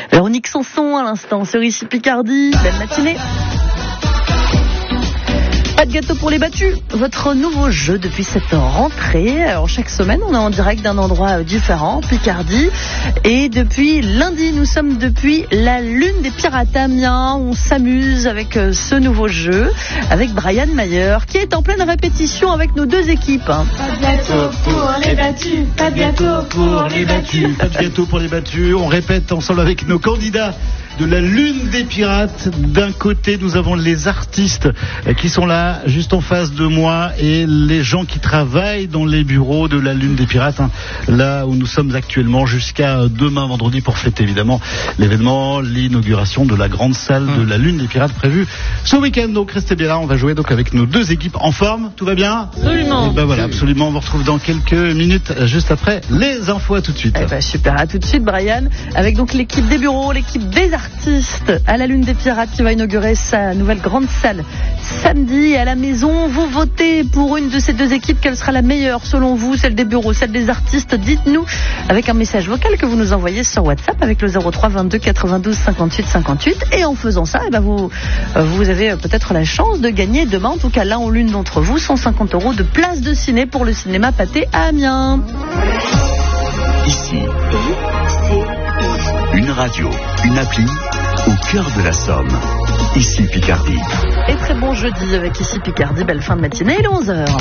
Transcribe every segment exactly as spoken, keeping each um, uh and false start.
Véronique Sanson à l'instant sur Ici Picardie. Belle matinée. Pas de gâteau pour les battus, votre nouveau jeu depuis cette rentrée. Alors chaque semaine, on est en direct d'un endroit différent, Picardie. Et depuis lundi, nous sommes depuis la Lune des Pirates à Amiens. On s'amuse avec ce nouveau jeu, avec Brian Mayer, qui est en pleine répétition avec nos deux équipes. Pas de gâteau pour les battus, pas de gâteau pour les battus. Pas de gâteau pour les battus. On répète ensemble avec nos candidats de la Lune des Pirates. D'un côté, nous avons les artistes qui sont là, juste en face de moi, et les gens qui travaillent dans les bureaux de la Lune des Pirates, hein, là où nous sommes actuellement, jusqu'à demain vendredi pour fêter évidemment l'événement, l'inauguration de la grande salle de la Lune des Pirates prévue ce week-end. Donc restez bien là, on va jouer donc avec nos deux équipes en forme. Tout va bien ? Absolument. Et ben voilà, absolument. On vous retrouve dans quelques minutes, juste après les infos. À tout de suite. Eh ben super, à tout de suite Brian, avec donc l'équipe des bureaux, l'équipe des artistes à la Lune des Pirates qui va inaugurer sa nouvelle grande salle samedi. À la maison, vous votez pour une de ces deux équipes. Quelle sera la meilleure selon vous, celle des bureaux, celle des artistes? Dites-nous avec un message vocal que vous nous envoyez sur WhatsApp avec le zéro trois vingt-deux quatre-vingt-douze cinquante-huit cinquante-huit. Et en faisant ça, eh ben vous, vous avez peut-être la chance de gagner demain, en tout cas l'un ou l'une d'entre vous, cent cinquante euros de place de ciné pour le cinéma Pathé à Amiens. Ici, une radio, une appli au cœur de la Somme. Ici Picardie. Et très bon jeudi avec Ici Picardie. Belle fin de matinée, il est onze heures.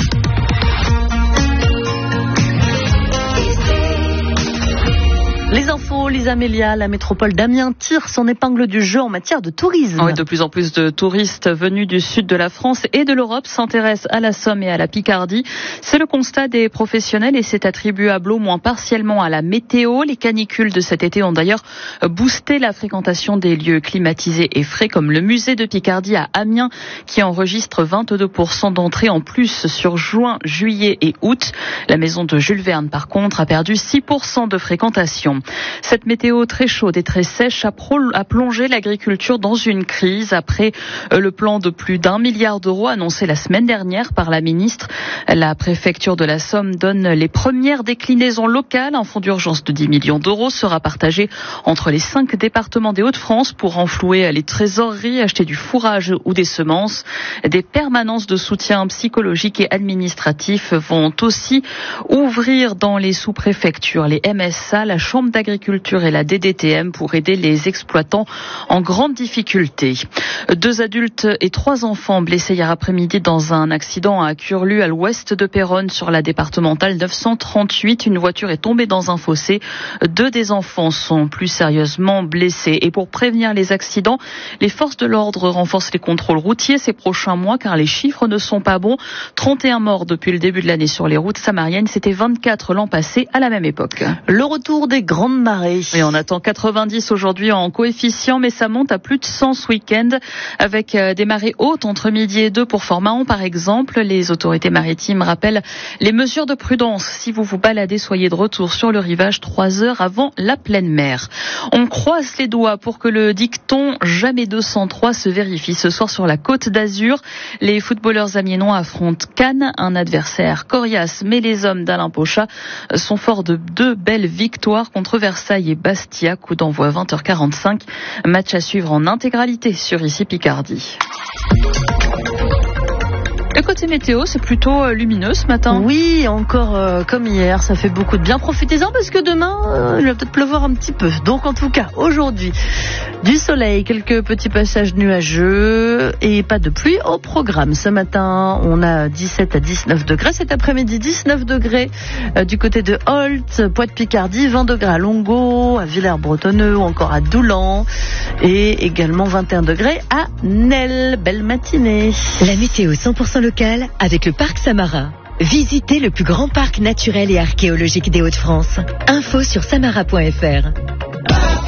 Les infos, Lisa Amélia, la métropole d'Amiens tire son épingle du jeu en matière de tourisme. Oui, de plus en plus de touristes venus du sud de la France et de l'Europe s'intéressent à la Somme et à la Picardie. C'est le constat des professionnels et c'est attribuable au moins partiellement à la météo. Les canicules de cet été ont d'ailleurs boosté la fréquentation des lieux climatisés et frais comme le musée de Picardie à Amiens qui enregistre vingt-deux pour cent d'entrées en plus sur juin, juillet et août. La maison de Jules Verne, par contre, a perdu six pour cent de fréquentation. Cette météo très chaude et très sèche a, pro- a plongé l'agriculture dans une crise après le plan de plus d'un milliard d'euros annoncé la semaine dernière par la ministre. La préfecture de la Somme donne les premières déclinaisons locales. Un fonds d'urgence de dix millions d'euros sera partagé entre les cinq départements des Hauts-de-France pour renflouer les trésoreries, acheter du fourrage ou des semences. Des permanences de soutien psychologique et administratif vont aussi ouvrir dans les sous-préfectures, les M S A, la Chambre d'agriculture et la D D T M pour aider les exploitants en grande difficulté. Deux adultes et trois enfants blessés hier après-midi dans un accident à Curlu, à l'ouest de Péronne, sur la départementale neuf cent trente-huit. Une voiture est tombée dans un fossé. Deux des enfants sont plus sérieusement blessés. Et pour prévenir les accidents, les forces de l'ordre renforcent les contrôles routiers ces prochains mois car les chiffres ne sont pas bons. trente et un morts depuis le début de l'année sur les routes samariennes. C'était vingt-quatre l'an passé à la même époque. Le retour des grandes marées. Et on attend quatre-vingt-dix aujourd'hui en coefficient, mais ça monte à plus de cent ce week-end avec des marées hautes entre midi et deux pour Fort-Mahon par exemple. Les autorités maritimes rappellent les mesures de prudence. Si vous vous baladez, soyez de retour sur le rivage trois heures avant la pleine mer. On croise les doigts pour que le dicton jamais deux cent trois se vérifie ce soir sur la Côte d'Azur. Les footballeurs amiénois affrontent Cannes, un adversaire coriace, mais les hommes d'Alain Pochat sont forts de deux belles victoires contre Versailles et Bastia. Coup d'envoi vingt heures quarante-cinq. Match à suivre en intégralité sur Ici Picardie. Le côté météo, c'est plutôt lumineux ce matin. Oui, encore euh, comme hier, ça fait beaucoup de bien. Profitez-en parce que demain, euh, il va peut-être pleuvoir un petit peu. Donc en tout cas, aujourd'hui, du soleil, quelques petits passages nuageux et pas de pluie au programme. Ce matin, on a dix-sept à dix-neuf degrés. Cet après-midi, dix-neuf degrés euh, du côté de Holt, Poix-de-Picardie, vingt degrés à Longo, à Villers-Bretonneux ou encore à Doulan et également vingt et un degrés à Nesle. Belle matinée. La météo cent pour cent locale avec le parc Samara. Visitez le plus grand parc naturel et archéologique des Hauts-de-France. Info sur samara point f r.